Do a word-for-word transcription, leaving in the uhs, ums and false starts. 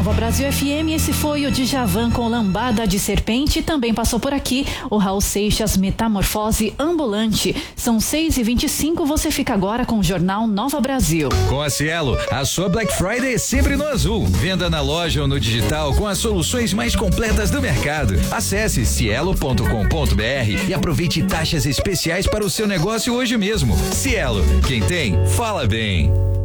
Nova Brasil F M, esse foi o Djavan com Lambada de Serpente. Também passou por aqui o Raul Seixas, Metamorfose Ambulante. São seis e vinte e cinco, você fica agora com o Jornal Nova Brasil. Com a Cielo, a sua Black Friday é sempre no azul. Venda na loja ou no digital com as soluções mais completas do mercado. Acesse cielo ponto com ponto br e aproveite taxas especiais para o seu negócio hoje mesmo. Cielo, quem tem, fala bem.